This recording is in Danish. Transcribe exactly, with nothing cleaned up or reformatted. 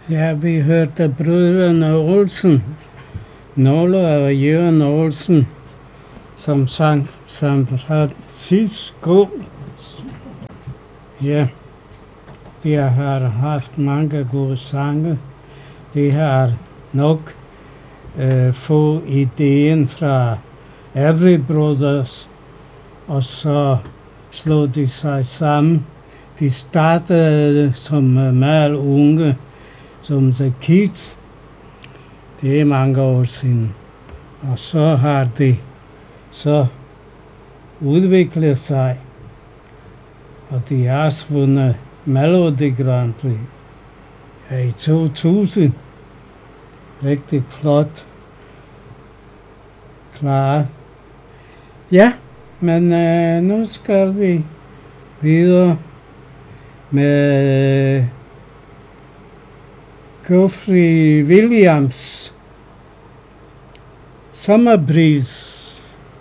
Ja, vi hørte brødrene Olsen, Nolle og Jørgen Olsen, som sang San Francisco. Ja, de har haft mange gode sange. De har nok øh, få ideen fra Everly Brothers, og så slog de sig sammen. De startede som meget unge, som The Kids. Det er mange år siden. Og så har de så udviklet sig, og de har også vundet Melody Grand Prix ja, i to tusind. Rigtig flot. Klar. Ja, men øh, nu skal vi videre med Geoffrey Williams, Summer Breeze.